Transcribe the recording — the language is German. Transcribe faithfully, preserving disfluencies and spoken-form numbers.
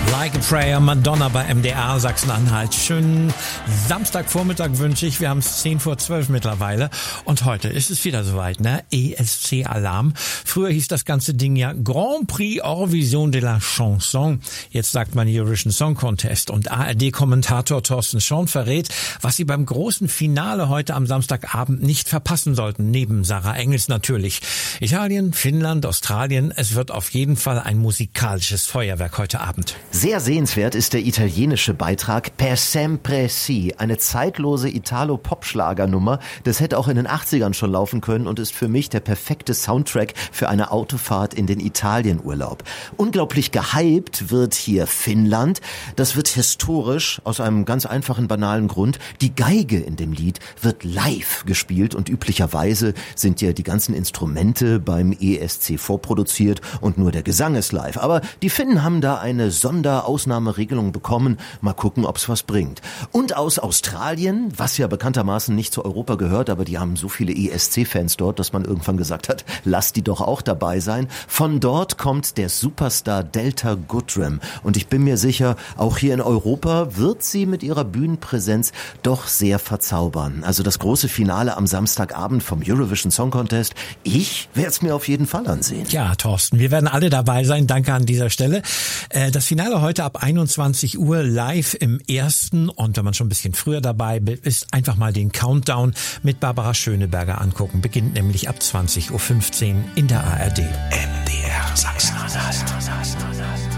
Like a Prayer, Madonna bei M D R Sachsen-Anhalt. Schönen Samstagvormittag wünsche ich. Wir haben es zehn vor zwölf mittlerweile. Und heute ist es wieder soweit, ne? E S C-Alarm. Früher hieß das ganze Ding ja Grand Prix Eurovision de la Chanson. Jetzt sagt man Eurovision Song Contest. Und A R D-Kommentator Thorsten Schorn verrät, was Sie beim großen Finale heute am Samstagabend nicht verpassen sollten. Neben Sarah Engels natürlich. Italien, Finnland, Australien. Es wird auf jeden Fall ein musikalisches Feuerwerk heute Abend. Sehr sehenswert ist der italienische Beitrag Per sempre sì, eine zeitlose Italo-Pop-Schlagernummer. Das hätte auch in den achtzigern schon laufen können und ist für mich der perfekte Soundtrack für eine Autofahrt in den Italienurlaub. Unglaublich gehypt wird hier Finnland. Das wird historisch aus einem ganz einfachen, banalen Grund. Die Geige in dem Lied wird live gespielt und üblicherweise sind ja die ganzen Instrumente beim E S C vorproduziert und nur der Gesang ist live. Aber die Finnen haben da eine Sonderausnahmeregelung bekommen. Mal gucken, ob's was bringt. Und aus Australien, was ja bekanntermaßen nicht zu Europa gehört, aber die haben so viele E S C-Fans dort, dass man irgendwann gesagt hat, lass die doch auch dabei sein. Von dort kommt der Superstar Delta Goodrem. Und ich bin mir sicher, auch hier in Europa wird sie mit ihrer Bühnenpräsenz doch sehr verzaubern. Also das große Finale am Samstagabend vom Eurovision Song Contest. Ich werde es mir auf jeden Fall ansehen. Ja, Thorsten, wir werden alle dabei sein. Danke an dieser Stelle. Das Finale heute ab einundzwanzig Uhr live im Ersten. Und wenn man schon ein bisschen früher dabei ist, einfach mal den Countdown mit Barbara Schöneberger angucken. Beginnt nämlich ab zwanzig Uhr fünfzehn in der A R D. M D R Sachsen-Anhalt.